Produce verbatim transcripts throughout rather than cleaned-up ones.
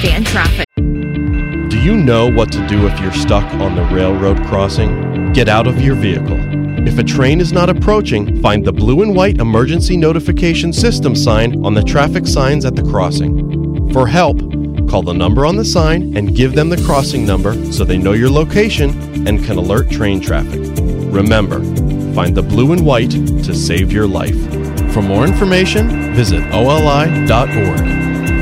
Fan traffic. Do you know what to do if you're stuck on the railroad crossing? Get out of your vehicle. If a train is not approaching, find the blue and white emergency notification system sign on the traffic signs at the crossing. For help, call the number on the sign and give them the crossing number so they know your location and can alert train traffic. Remember, find the blue and white to save your life. For more information, visit O L I dot org.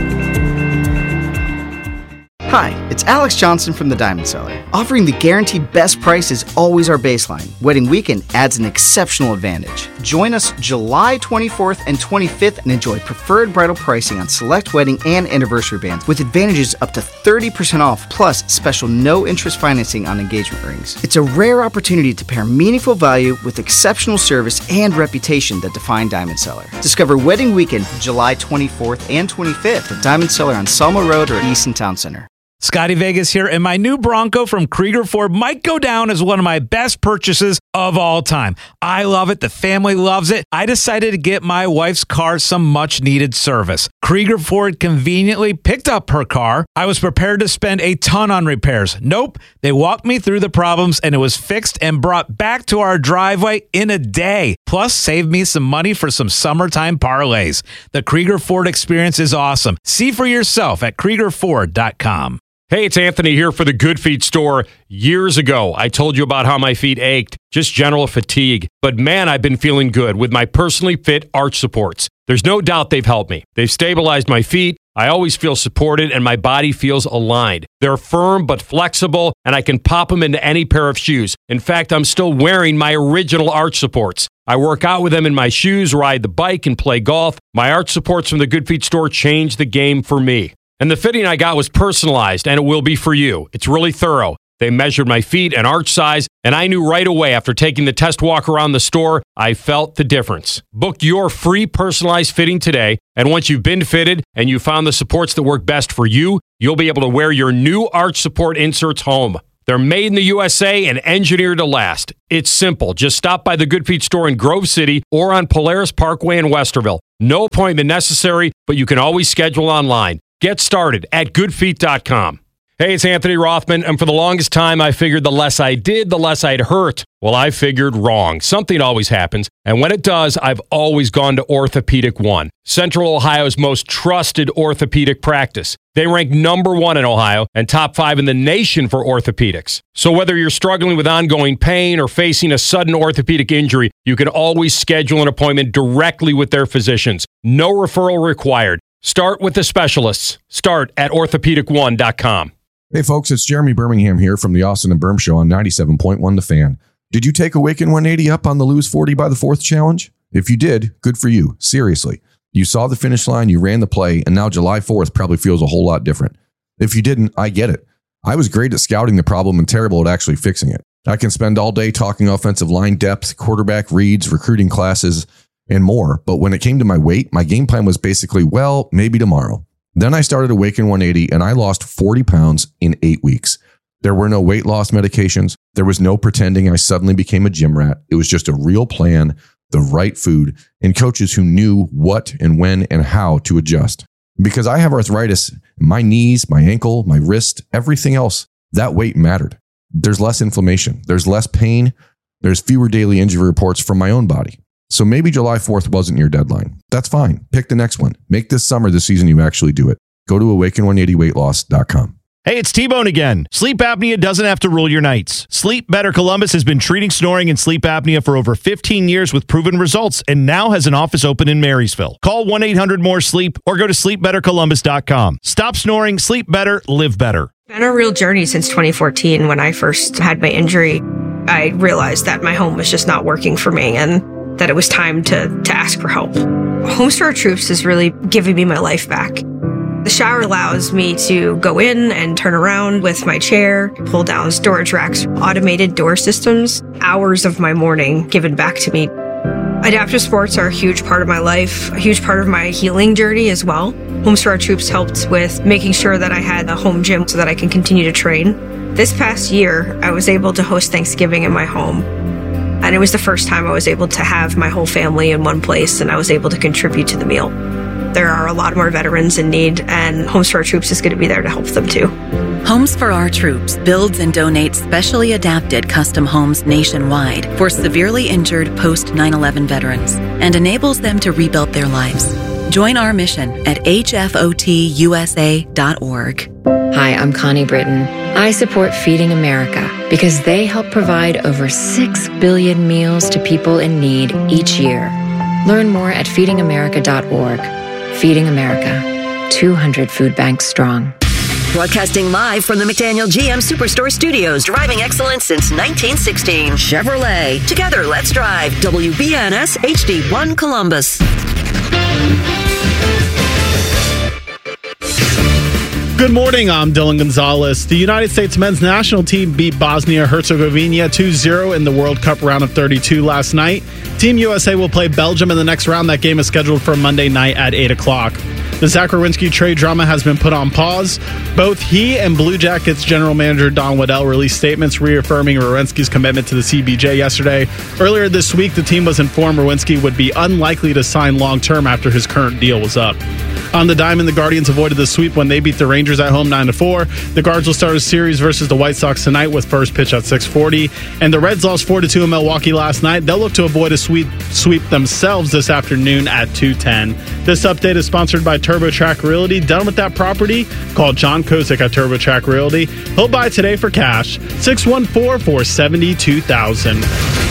Hi, it's Alex Johnson from the Diamond Cellar. Offering the guaranteed best price is always our baseline. Wedding weekend adds an exceptional advantage. Join us July twenty-fourth and twenty-fifth and enjoy preferred bridal pricing on select wedding and anniversary bands with advantages up to thirty percent off plus special no-interest financing on engagement rings. It's a rare opportunity to pair meaningful value with exceptional service and reputation that define Diamond Cellar. Discover Wedding Weekend July twenty-fourth and twenty-fifth at Diamond Cellar on Selma Road or Easton Town Center. Scotty Vegas here, and my new Bronco from Krieger Ford might go down as one of my best purchases of all time. I love it. The family loves it. I decided to get my wife's car some much-needed service. Krieger Ford conveniently picked up her car. I was prepared to spend a ton on repairs. Nope. They walked me through the problems, and it was fixed and brought back to our driveway in a day. Plus, saved me some money for some summertime parlays. The Krieger Ford experience is awesome. See for yourself at Krieger Ford dot com. Hey, it's Anthony here for the Good Feet store. Years ago, I told you about how my feet ached, just general fatigue. But man, I've been feeling good with my personally fit arch supports. There's no doubt they've helped me. They've stabilized my feet. I always feel supported and my body feels aligned. They're firm but flexible, and I can pop them into any pair of shoes. In fact, I'm still wearing my original arch supports. I work out with them in my shoes, ride the bike, and play golf. My arch supports from the Good Feet store changed the game for me. And the fitting I got was personalized, and it will be for you. It's really thorough. They measured my feet and arch size, and I knew right away after taking the test walk around the store, I felt the difference. Book your free personalized fitting today, and once you've been fitted and you found the supports that work best for you, you'll be able to wear your new arch support inserts home. They're made in the U S A and engineered to last. It's simple. Just stop by the Good Feet store in Grove City or on Polaris Parkway in Westerville. No appointment necessary, but you can always schedule online. Get started at good feet dot com. Hey, it's Anthony Rothman, and for the longest time, I figured the less I did, the less I'd hurt. Well, I figured wrong. Something always happens, and when it does, I've always gone to Orthopedic One, Central Ohio's most trusted orthopedic practice. They rank number one in Ohio and top five in the nation for orthopedics. So whether you're struggling with ongoing pain or facing a sudden orthopedic injury, you can always schedule an appointment directly with their physicians. No referral required. Start with the specialists. Start at orthopedic one dot com. Hey folks, it's Jeremy Birmingham here from the Austin and Berm Show on ninety-seven point one The Fan. Did you take Awaken one eighty up on the Lose forty by the fourth challenge? If you did, good for you. Seriously. You saw the finish line, you ran the play, and now July fourth probably feels a whole lot different. If you didn't, I get it. I was great at scouting the problem and terrible at actually fixing it. I can spend all day talking offensive line depth, quarterback reads, recruiting classes, and more. But when it came to my weight, my game plan was basically, well, maybe tomorrow. Then I started Awaken one eighty and I lost forty pounds in eight weeks. There were no weight loss medications. There was no pretending I suddenly became a gym rat. It was just a real plan, the right food, and coaches who knew what and when and how to adjust. Because I have arthritis, my knees, my ankle, my wrist, everything else, that weight mattered. There's less inflammation. There's less pain. There's fewer daily injury reports from my own body. So maybe July fourth wasn't your deadline. That's fine. Pick the next one. Make this summer the season you actually do it. Go to awaken one eighty weight loss dot com. Hey, it's T-Bone again. Sleep apnea doesn't have to rule your nights. Sleep Better Columbus has been treating snoring and sleep apnea for over fifteen years with proven results and now has an office open in Marysville. Call one eight hundred more sleep or go to sleep better columbus dot com. Stop snoring, sleep better, live better. It's been a real journey since twenty fourteen when I first had my injury. I realized that my home was just not working for me and that it was time to, to ask for help. Homes for Our Troops is really giving me my life back. The shower allows me to go in and turn around with my chair, pull down storage racks, automated door systems, hours of my morning given back to me. Adaptive sports are a huge part of my life, a huge part of my healing journey as well. Homes for Our Troops helped with making sure that I had a home gym so that I can continue to train. This past year, I was able to host Thanksgiving in my home. And it was the first time I was able to have my whole family in one place and I was able to contribute to the meal. There are a lot more veterans in need, and Homes for Our Troops is going to be there to help them too. Homes for Our Troops builds and donates specially adapted custom homes nationwide for severely injured post nine eleven veterans and enables them to rebuild their lives. Join our mission at H F O T U S A dot org. Hi, I'm Connie Britton. I support Feeding America because they help provide over six billion meals to people in need each year. Learn more at feeding america dot org. Feeding America, two hundred food banks strong. Broadcasting live from the McDaniel G M Superstore Studios, driving excellence since nineteen sixteen. Chevrolet. Together, let's drive. W B N S H D one Columbus. Good morning, I'm Dylan Gonzalez. The United States men's national team beat Bosnia-Herzegovina two zero in the World Cup round of thirty-two last night. Team U S A will play Belgium in the next round. That game is scheduled for Monday night at eight o'clock. The Zach Werenski trade drama has been put on pause. Both he and Blue Jackets general manager Don Waddell released statements reaffirming Werenski's commitment to the C B J yesterday. Earlier this week, the team was informed Werenski would be unlikely to sign long-term after his current deal was up. On the diamond, the Guardians avoided the sweep when they beat the Rangers at home nine to four. The Guards will start a series versus the White Sox tonight with first pitch at six forty. And the Reds lost four to two in Milwaukee last night. They'll look to avoid a sweep, sweep themselves this afternoon at two ten. This update is sponsored by TurboTrack Realty. Done with that property? Call John Kozik at TurboTrack Realty. He'll buy today for cash. six one four, four seven two thousand.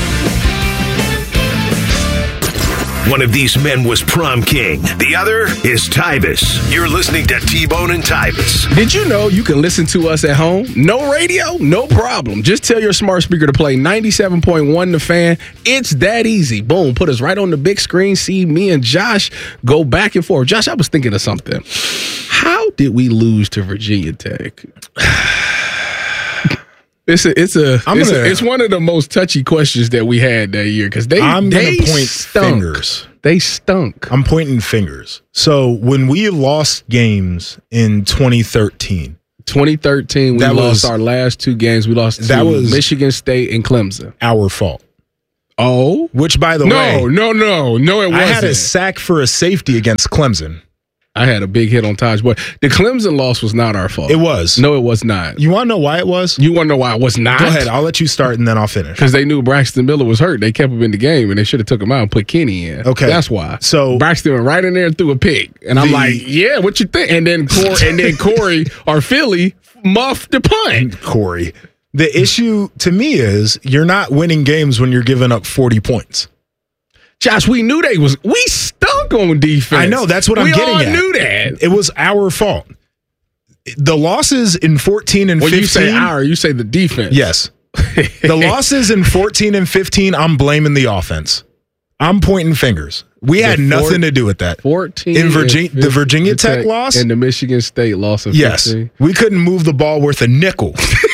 One of these men was prom king. The other is Tyvis. You're listening to T-Bone and Tyvis. Did you know you can listen to us at home? No radio? No problem. Just tell your smart speaker to play ninety-seven point one The Fan. It's that easy. Boom. Put us right on the big screen. See me and Josh go back and forth. Josh, I was thinking of something. How did we lose to Virginia Tech? It's a, it's a, I'm it's, gonna, a it's one of the most touchy questions that we had that year because they I'm they gonna point stunk. fingers. They stunk. I'm pointing fingers. So when we lost games in twenty thirteen, twenty thirteen, we that lost was, our last two games. We lost to that was Michigan State and Clemson. Our fault. Oh, which by the no, way, no, no, no, it wasn't. I had a sack for a safety against Clemson. I had a big hit on Taj Boyd. The Clemson loss was not our fault. It was. No, it was not. You want to know why it was? You want to know why it was not? Go ahead. I'll let you start and then I'll finish. Because they knew Braxton Miller was hurt. They kept him in the game and they should have took him out and put Kenny in. Okay. That's why. So Braxton went right in there and threw a pick. And I'm the, like, yeah, what you think? And then Corey, and then Corey or Philly muffed the punt. Corey. The issue to me is you're not winning games when you're giving up forty points. Josh, we knew they was we stunk on defense. I know, that's what I'm we getting all at. knew that. It was our fault. The losses in fourteen and when fifteen. You say our, you say the defense. Yes. The losses in fourteen and fifteen, I'm blaming the offense. I'm pointing fingers. We the had nothing four, to do with that. fourteen in Virginia, the Virginia Tech, Tech loss and the Michigan State loss of yes, fifteen. We couldn't move the ball worth a nickel.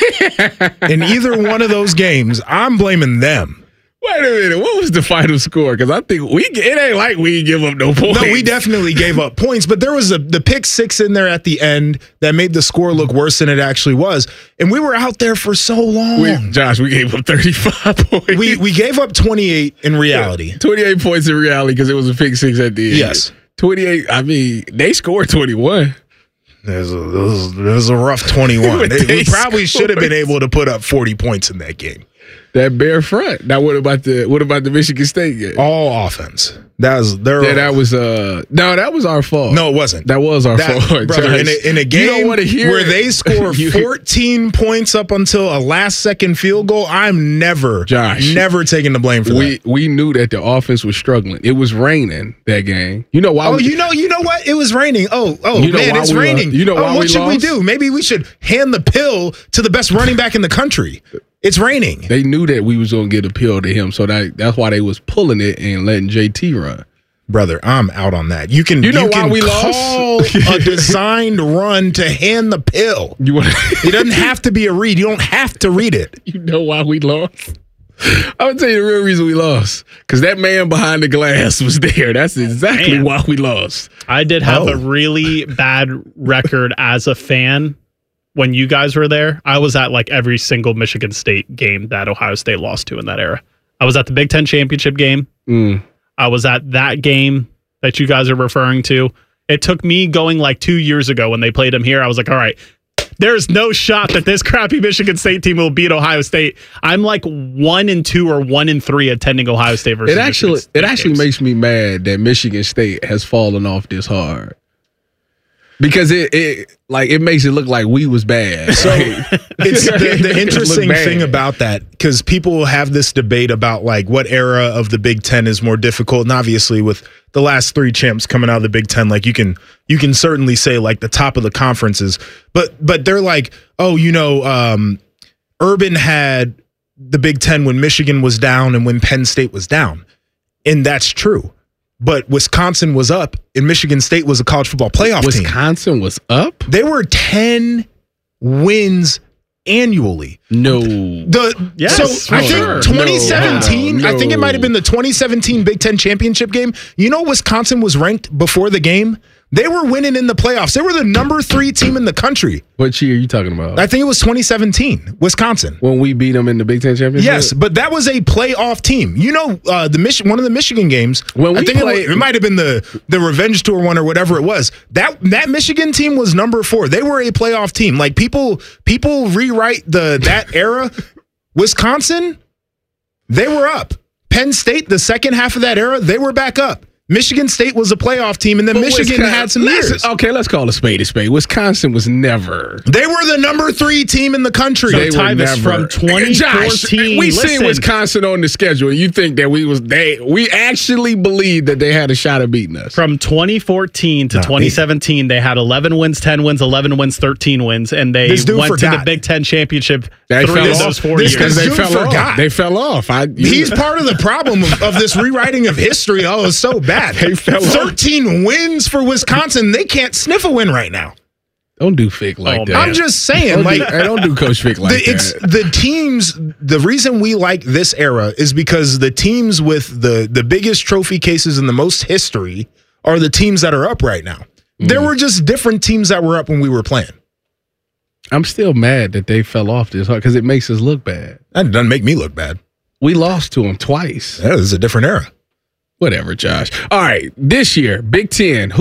In either one of those games, I'm blaming them. Wait a minute. What was the final score? Because I think we it ain't like we give up no points. No, we definitely gave up points, but there was a the pick six in there at the end that made the score look worse than it actually was. And we were out there for so long. We, Josh, we gave up thirty-five points. We we gave up twenty-eight in reality. Yeah, twenty-eight points in reality because it was a pick six at the end. Yes. twenty-eight, I mean, they scored twenty-one. There's a, there's, there's a rough twenty-one. they, we probably should have been able to put up forty points in that game. That bare front. Now, what about the what about the Michigan State game? All offense. That was their. Yeah, that was uh. No, that was our fault. No, it wasn't. That was our that, fault, brother. In a, in a game where it. they score fourteen points up until a last second field goal, I'm never, Josh, never taking the blame for we, that. We knew that the offense was struggling. It was raining that game. You know why? Oh, we, you know, you know what? It was raining. Oh, oh you know man, it's raining. Lost? You know oh, why what we should lost? we do? Maybe we should hand the pill to the best running back in the country. It's raining. They knew that we was gonna get a pill to him, so that that's why they was pulling it and letting J T run. Brother, I'm out on that. You can, you know you why can we call lost? a designed run to hand the pill. You want? It doesn't have to be a read. You don't have to read it. You know why we lost? I'm gonna tell you the real reason we lost. Because that man behind the glass was there. That's exactly man. why we lost. I did have oh. a really bad record as a fan. When you guys were there, I was at like every single Michigan State game that Ohio State lost to in that era. I was at the Big Ten championship game. Mm. I was at that game that you guys are referring to. It took me going like two years ago when they played them here. I was like, all right, there's no shot that this crappy Michigan State team will beat Ohio State. I'm like one and two or one and three attending Ohio State versus It actually Michigan State it actually games. makes me mad that Michigan State has fallen off this hard. Because it, it like it makes it look like we was bad. So it's the, the interesting thing about that, because people have this debate about like what era of the Big Ten is more difficult, and obviously with the last three champs coming out of the Big Ten, like you can you can certainly say like the top of the conferences, but but they're like, oh, you know, um, Urban had the Big Ten when Michigan was down and when Penn State was down, and that's true. But Wisconsin was up, and Michigan State was a college football playoff Wisconsin team. Wisconsin was up? They were ten wins annually. No. The Yes, so for I think sure. twenty seventeen, No, I think it no. might have been the twenty seventeen Big Ten championship game. You know, Wisconsin was ranked before the game. They were winning in the playoffs. They were the number three team in the country. What year are you talking about? I think it was twenty seventeen, Wisconsin. When we beat them in the Big Ten championship? Yes, but that was a playoff team. You know, uh, the Mich- one of the Michigan games. When we I think played- it, it might have been the the Revenge Tour one or whatever it was. That that Michigan team was number four. They were a playoff team. Like people people rewrite the that era. Wisconsin, they were up. Penn State, the second half of that era, they were back up. Michigan State was a playoff team, and then But Michigan Wisconsin- had some let's- years. Okay, let's call a spade a spade. Wisconsin was never. They were the number three team in the country. So They were Tyvus, never. from twenty Josh, fourteen, we listen, seen Wisconsin on the schedule. You think that we was they? We actually believed that they had a shot of beating us. From twenty fourteen to Not me. twenty seventeen, they had eleven wins, ten wins, eleven wins, thirteen wins, and they This dude went to the forgot. Big Ten championship They three fell of off. those four This years. Because they dude fell forgot. off. They fell off. I, you- He's part of the problem of, of this rewriting of history. Oh, it's so bad. They fell off. thirteen wins for Wisconsin. They can't sniff a win right now. don't do Fick like Oh, that. I'm just saying, Don't like, do, hey, don't do Coach Fick like the, that. it's the teams. The reason we like this era is because the teams with the the biggest trophy cases and the most history are the teams that are up right now. Mm. There were just different teams that were up when we were playing. I'm still mad that they fell off this hard because it makes us look bad. That doesn't make me look bad. We lost to them twice. That is a different era. Whatever, Josh. All right, this year, Big Ten.